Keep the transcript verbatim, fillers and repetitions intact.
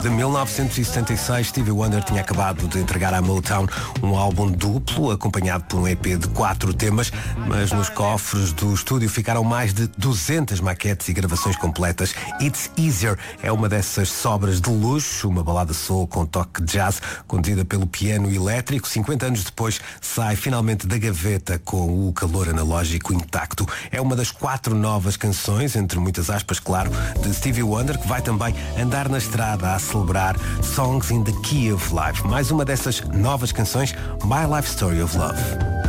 de mil novecentos e setenta e seis, Stevie Wonder tinha acabado de entregar à Motown um álbum duplo, acompanhado por um E P de quatro temas, mas nos cofres do estúdio ficaram mais de duzentas maquetes e gravações completas. It's Easier é uma dessas sobras de luxo, uma balada soul com toque de jazz, conduzida pelo piano elétrico. cinquenta anos depois, sai finalmente da gaveta com o calor analógico intacto. É uma das quatro novas canções, entre muitas aspas, claro, de Stevie Wonder, que vai também andar na estrada a celebrar Songs in the Key of Life. Mais uma dessas novas canções, My Life Story of Love.